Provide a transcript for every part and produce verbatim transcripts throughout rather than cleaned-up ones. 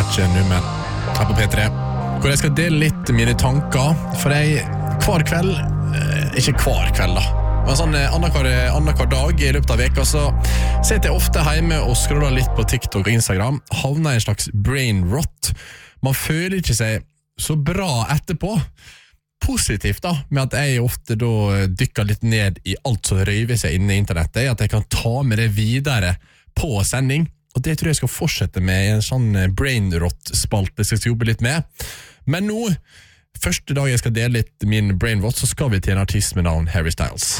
Patche Numen her på P tre, hvor jeg skal dele litt mine tanker, for jeg hver kveld, eh, ikke hver kveld da, men sånn annenhver, annenhver dag i løpet av veka, så sitter jeg ofte hjemme og scroller litt på TikTok og Instagram, havner i en slags brain rot. Man føler ikke seg så bra etterpå. Positivt da, med at jeg ofte da dykker litt ned i alt som røyver seg inne i internettet, at jeg kan ta med det videre på sending, og det tror jeg skal fortsette med i en sånn brain rot-spalte jeg skal jobbe litt med. Men nå, første dag jeg skal dele litt min brain rot, så skal vi til en artist med navn Harry Styles.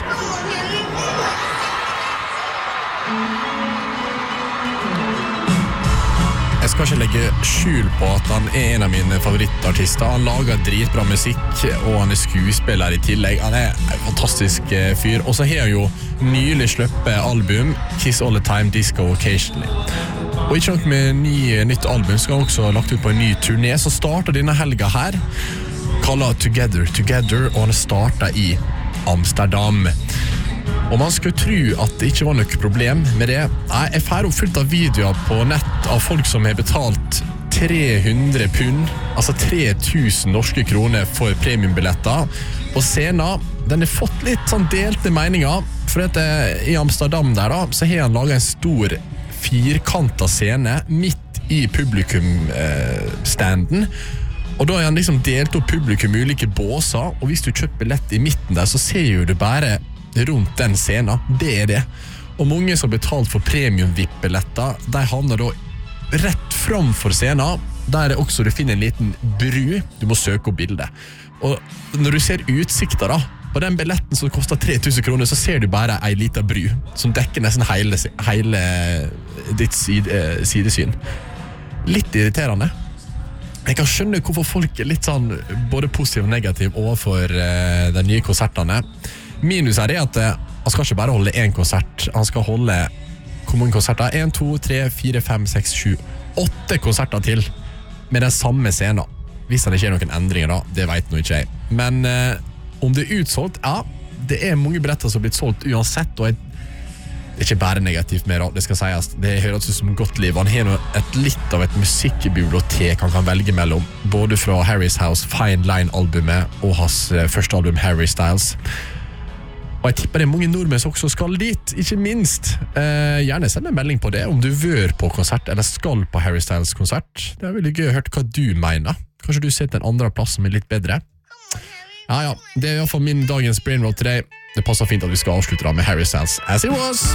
Jeg skal ikke legge skjul på at han er en av mine favorittartister. Han lager dritbra musikk, og han er skuespiller i tillegg. Han er en fantastisk fyr. Og så har han jo nylig sluppet album Kiss All The Time, Disco Occasionally. Og ikke nok med ny, nytt album, så har han også lagt ut på en ny turné, så starter denne helga her, kallet Together Together, og han starter i Amsterdam. Og man skulle tro at det ikke var noe problem med det. Jeg får oppfylt av videoer på nett av folk som har betalt tre hundre pund, altså tre tusen norske kroner for premiumbilletter. Og scenen, den har fått litt sånn delte meninger, for at i Amsterdam der da, så har han laget en stor firkantet scene midt i publikumstanden. Og da har han liksom delt opp publikum i ulike båser, og hvis du kjøper billett i midten der, så ser jo du bare rundt den scenen, det er det. Og mange som har betalt for premium-vipp-billetter, de havner da rett framfor scenen, der også du finner en liten bru, du må søke opp bildet. Og når du ser utsikter da, på den billetten som koster tre tusen kroner, så ser du bare en liten bru, som dekker nesten hele, hele ditt side, sidesyn. Litt irriterende. Jeg kan skjønne hvorfor folk er litt sånn, både positiv og negativ overfor uh, de nye konsertene. Minus er det at uh, han skal ikke bare holde en konsert, han skal holde hvor mange konserter? en, to, tre, fire, fem, seks, sju, åtte konserter til med den samme scenen. Hvis det ikke er noen endringer da, det vet nå ikke jeg. Men uh, om det er utsolgt, ja, det er mange billetter som har blitt solgt uansett, og jeg, det er ikke bare negativt med det, det skal sies. Det høres ut som godt liv. Han har nå et litt av et musikkbibliotek han kan velge mellom, både fra Harry's House, Fine Line-albumet og hans uh, første album Harry Styles. Og jeg tipper det er mange nordmenn som også skal dit, ikke minst. Eh, gjerne send en melding på det, om du vør på konsert, eller skal på Harry Styles konsert. Det er veldig gøy å høre hva du mener. Kanskje du ser til en andre plass som er litt bedre. Ja, ja, det er i hvert fall min dagens brain rot til deg. Det passer fint at vi skal avslutte da med Harry Styles As It Was.